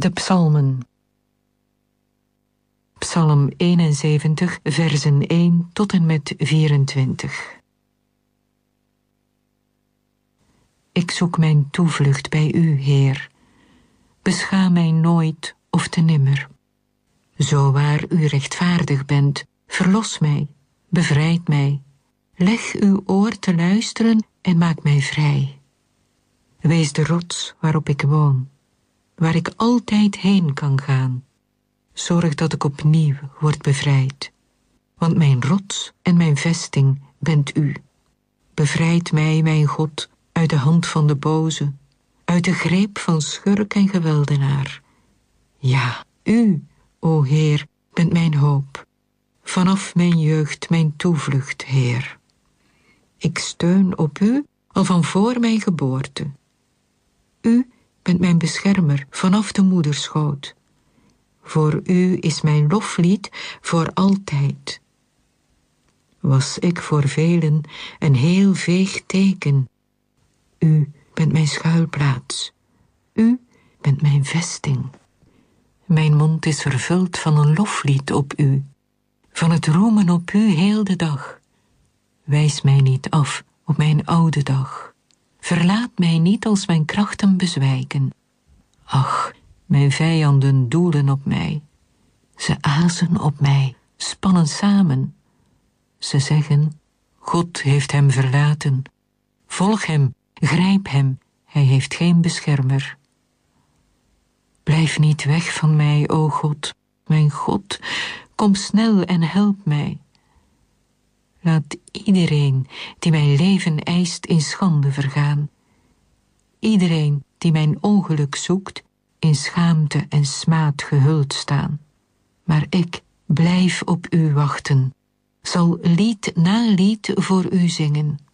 De psalmen. Psalm 71, versen 1 tot en met 24. Ik zoek mijn toevlucht bij u, Heer. Beschaam mij nooit of te nimmer. Zo waar u rechtvaardig bent, verlos mij, bevrijd mij. Leg uw oor te luisteren en maak mij vrij. Wees de rots waarop ik woon, waar ik altijd heen kan gaan. Zorg dat ik opnieuw word bevrijd. Want mijn rots en mijn vesting bent u. Bevrijd mij, mijn God, uit de hand van de boze, uit de greep van schurk en geweldenaar. Ja, u, o Heer, bent mijn hoop. Vanaf mijn jeugd mijn toevlucht, Heer. Ik steun op u al van voor mijn geboorte. U bent mijn beschermer vanaf de moederschoot. Voor u is mijn loflied voor altijd. Was ik voor velen een heel veeg teken. U bent mijn schuilplaats. U bent mijn vesting. Mijn mond is vervuld van een loflied op u, van het roemen op u heel de dag. Wijs mij niet af op mijn oude dag. Verlaat mij niet als mijn krachten bezwijken. Ach, mijn vijanden doelen op mij. Ze azen op mij, spannen samen. Ze zeggen, God heeft hem verlaten. Volg hem, grijp hem, hij heeft geen beschermer. Blijf niet weg van mij, o God, mijn God, kom snel en help mij. Laat iedereen die mijn leven eist in schande vergaan. Iedereen die mijn ongeluk zoekt, in schaamte en smaad gehuld staan. Maar ik blijf op u wachten, zal lied na lied voor u zingen.